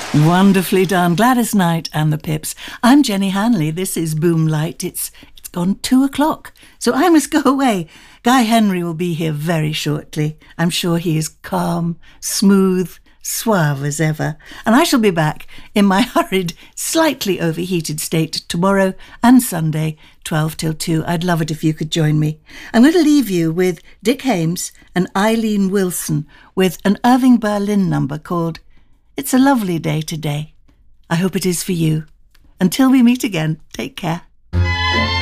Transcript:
Wonderfully done. Gladys Knight and the Pips. I'm Jenny Hanley. This is Boomlight. It's gone 2:00, so I must go away. Guy Henry will be here very shortly. I'm sure he is calm, smooth, suave as ever. And I shall be back in my hurried, slightly overheated state tomorrow and Sunday, 12 till 2. I'd love it if you could join me. I'm going to leave you with Dick Hames and Eileen Wilson with an Irving Berlin number called It's a Lovely Day Today. I hope it is for you. Until we meet again, take care.